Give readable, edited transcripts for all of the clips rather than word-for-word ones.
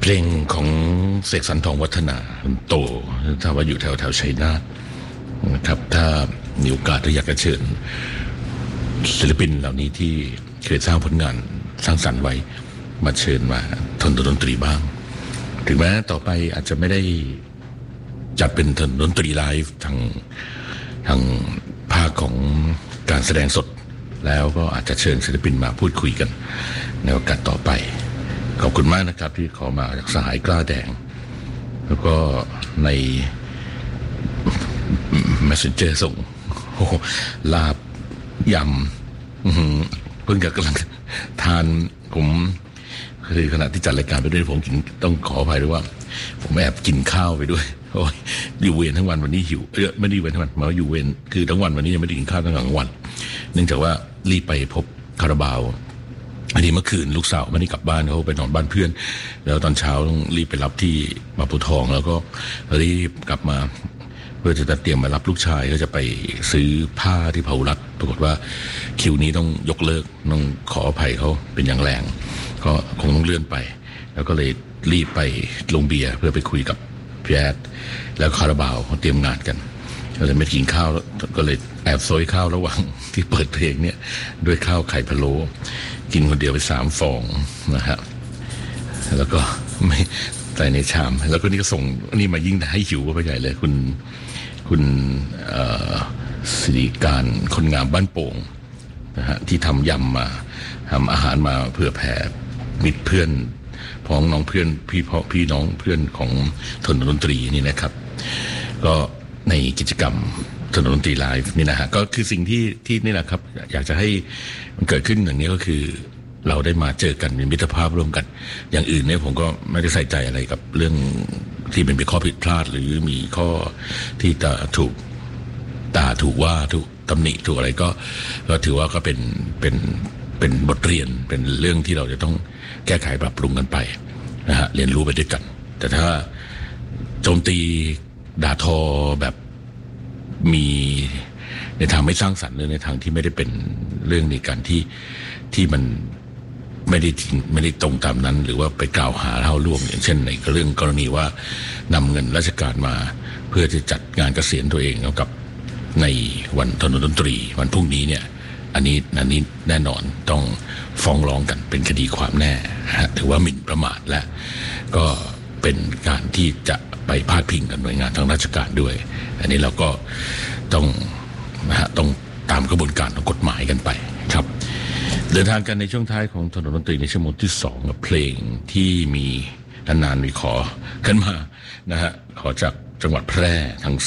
ลงของเสกสรรทองวัฒนาโตถ้าว่าอยู่แถวชัยนาทนะครับถ้ามีโอกาสอยากจะเชิญศิลปินเหล่านี้ที่เคยสร้างผลงานสร้างสรรค์ไว้มาเชิญมาทนดนตรีบ้างถึงแม้ต่อไปอาจจะไม่ได้จัดเป็นดนตรีไลฟ์ทางภาคของการแสดงสดแล้วก็อาจจะเชิญศิลปินมาพูดคุยกันในโอกาสต่อไปขอบคุณมากนะครับที่ขอมาจากสหายกล้าแดงแล้วก็ใน Messenger ส่งลาบยำเพิ่งกำลังทานผมคือขณะที่จัดรายการไปด้วยผมต้องขออภัยด้วยว่าผมแอบกินข้าวไปด้วยโอ้ยอยู่เวรทั้งวันวันนี้หิวไม่ได้อยู่เวรทั้งวันมาอยู่เวรคือทั้งวันวันนี้ยังไม่ได้กินข้าวทั้งกลางวันเนื่องจากว่ารีบไปพบคาราบาวอันนี้เมื่อคืนลูกสาวไม่ได้กลับบ้านเขาไปนอนบ้านเพื่อนแล้วตอนเช้าต้องรีบไปรับที่บางปูทองแล้วก็รีบกลับมาเพื่อจะเตรียมมารับลูกชายก็จะไปซื้อผ้าที่พาหุรัตน์ปรากฏว่าคิวนี้ต้องยกเลิกต้องขออภัยเขาเป็นอย่างแรงก็คงต้องเลื่อนไปแล้วก็เลยรีบไปลงเบียร์เพื่อไปคุยกับพี่แอดแล้วคาราบาวเขาเตรียมงานกันก็เลยไม่กินข้าวก็เลยแอบโซยข้าวระหว่างที่เปิดเพลงเนี่ยด้วยข้าวไข่พะโล้กินคนเดียวไป3 ฟองนะฮะแล้วก็ไม่ใส่ในชามแล้วก็นี่ก็ส่งนี่มายิ่งให้หิวไปใหญ่เลยคุณสิริการคนงามบ้านโป่งนะฮะที่ทำยำมาทำอาหารมาเพื่อแผ่มิตรเพื่อนพ้องน้องเพื่อนพี่น้องเพื่อนของถนนดนตรีนี่นะครับก็ในกิจกรรมถนนดนตรีไลฟ์นี่นะฮะก็คือสิ่งที่นี่แหละครับอยากจะให้มันเกิดขึ้นอย่างนี้ก็คือเราได้มาเจอกันมีมิตรภาพร่วมกันอย่างอื่นเนี่ยผมก็ไม่ได้ใส่ใจอะไรกับเรื่องที่เป็นข้อผิดพลาดหรือมีข้อที่จะถูกว่าถูกตำหนิถูกอะไรก็ถือว่าก็เป็นบทเรียนเป็นเรื่องที่เราจะต้องแก้ไขปรับปรุงกันไปนะฮะเรียนรู้ไปด้วยกันแต่ถ้าโจมตีด่าทอแบบมีในทางไม่สร้างสรรค์หรือในทางที่ไม่ได้เป็นเรื่องในการที่มันไม่ได้ตรงตามนั้นหรือว่าไปกล่าวหาเล่าล่วงอย่างเช่นในเรื่องกรณีว่านำเงินราชการมาเพื่อจะจัดงานเกษียณตัวเองกับในวันถนนดนตรีวันพรุ่งนี้เนี่ยอันนี้แน่นอนต้องฟ้องร้องกันเป็นคดีความแน่ถือว่าหมิ่นประมาทและก็เป็นการที่จะไปพาดพิงกันหน่วยงานทางราชการด้วยอันนี้เราก็ต้องตามกระบวนการของกฎหมายกันไปครับเดินทางกันในช่วงท้ายของถนนดนตรีในชั่วโมงที่2กับเพลงที่มีนานๆมีขอขึ้นมานะฮะขอจากจังหวัดแพร่ทาง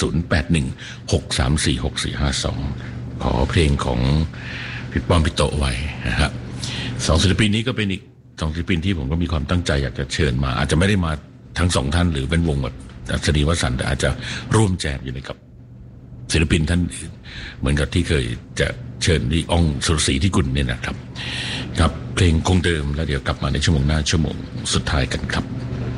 0816346452ขอเพลงของพี่ป้อมพี่โตไว้นะครับ2ศิลปินนี้ก็เป็นอีก2ศิลปินที่ผมก็มีความตั้งใจอยากจะเชิญมาอาจจะไม่ได้มาทั้ง2ท่านหรือเป็นวงแบบอัศนีวสันต์แต่อาจจะร่วมแจมอยู่ในกับศิลปินท่านอื่นเหมือนกับที่เคยจะเชิญที่อ้องสุรศรีที่กุลเนี่ยนะครับครับเพลงคงเดิมแล้วเดี๋ยวกลับมาในชั่วโมงหน้าชั่วโมงสุดท้ายกันครับ